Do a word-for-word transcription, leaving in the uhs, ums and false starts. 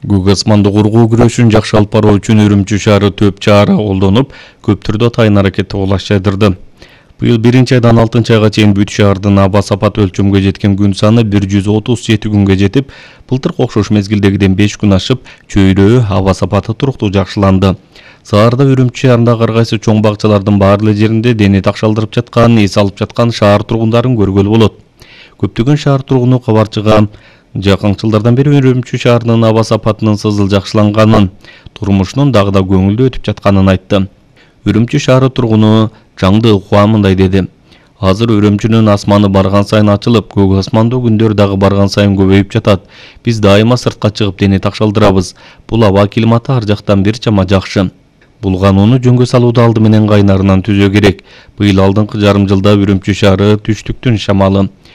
Көк асманды коргоо күрөшүн жакшы алып баруу үчүн Үрүмчү шаары төп чара колдонуп, көп түрдө атайын аракет кылыш жайдырды. Быйыл биринчи айдан алтынчы айга чейин бүт шаардын аба сапаты өлчөмгө жеткен күн саны бир жүз отуз жети күнгө жетип, былтыркы окшош мезгилдегиден беш күн ашып, чөйрө аба сапаты туруктуу жакшыланды. Саарда Үрүмчү шаарындагы ар кайсы чоң бакчалардын баар эле жеринде дене такшалдырып жаткан, эс алып жаткан шаар тургундарын көргөлү болот. Көптөгөн шаар тургуну кабарчыга жакын жылдардан бери Үрүмчү шаарынын аба сапатынын сызыл жакшыланганын, турмушунун дагы да көңүлдүү өтүп жатканын айтты. Үрүмчү шаары тургуну Жаңды Ухуа мындай деди. Азыр Үрүмчүнүн асманы барган сайын ачылып, көк асмандуу күндөр дагы барган сайын көбөйүп жатат. Биз дайыма сыртка чыгып дене такшалдырабыз. Бул аба климаты ар жактан бир чама жакшы. Булганууну жөнгө салууду алды менен кайнарынан түзөө керек. Быйыл алдыңкы жарым жылда Үрүмчү шаары түштүктүн шамалы